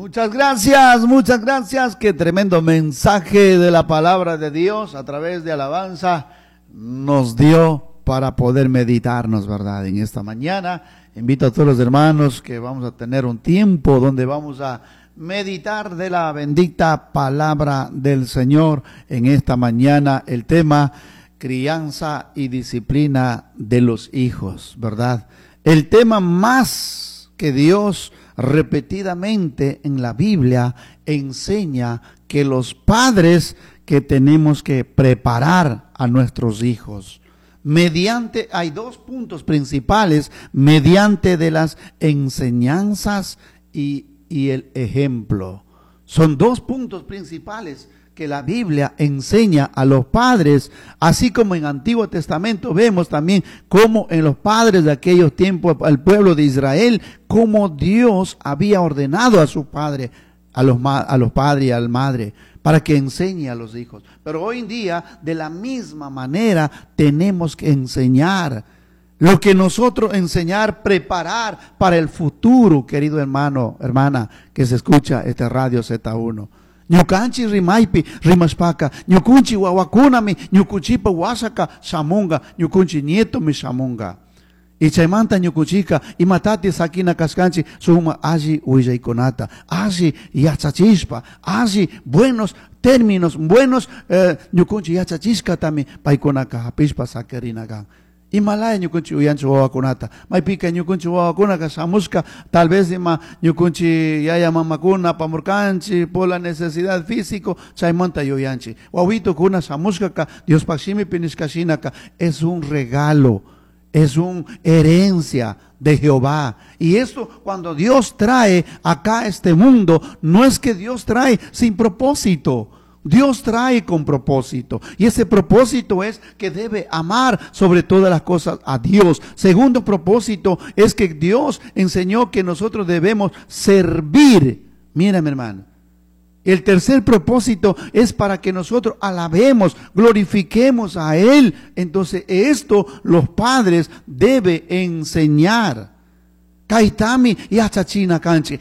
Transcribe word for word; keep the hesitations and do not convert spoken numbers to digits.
Muchas gracias, muchas gracias. Qué tremendo mensaje de la palabra de Dios a través de alabanza nos dio para poder meditarnos, ¿verdad? En esta mañana invito a todos los hermanos que vamos a tener un tiempo donde vamos a meditar de la bendita palabra del Señor en esta mañana. El tema crianza y disciplina de los hijos, ¿verdad? El tema más que Dios repetidamente en la Biblia enseña que los padres que tenemos que preparar a nuestros hijos mediante, hay dos puntos principales, mediante de las enseñanzas y, y el ejemplo. Son dos puntos principales que la Biblia enseña a los padres, así como en Antiguo Testamento vemos también cómo en los padres de aquellos tiempos, al pueblo de Israel, cómo Dios había ordenado a su padre, a los, a los padres y a la madre, para que enseñe a los hijos. Pero hoy en día, de la misma manera, tenemos que enseñar. Lo que nosotros enseñar, preparar para el futuro, querido hermano, hermana, que se escucha este radio Z uno. Ñukanchi rimaipi rimaspaka, ñukunchi wawakunami, ñukuchipa wasaka shamunga, ñukunchi nieto mi shamunga. Y chaymanta ñukuchika, y matati sakina kaskanchi, suma allí uyaykonata, allí yachachispa, allí buenos términos, buenos eh, ñukunchi yachachisca también, paikonaka hapispa sakerinagan. Himalaya ñukunchi uyanchi wawakunata, maipika ñukunchi wawakunaka samuska, tal vez ima ñukunchi yaya mamakuna pamurkanchi por la necesidad físico, chaymanta yuyanchi. Wawito kuna samuskaka, Dios pakshimi pinishkashinaka, es un regalo, es una herencia de Jehová. Y esto cuando Dios trae acá a este mundo, no es que Dios trae sin propósito. Dios trae con propósito, y ese propósito es que debe amar sobre todas las cosas a Dios. Segundo propósito es que Dios enseñó que nosotros debemos servir. Mira, mi hermano. El tercer propósito es para que nosotros alabemos, glorifiquemos a Él. Entonces esto los padres deben enseñar. Kaitami y achachina canchi.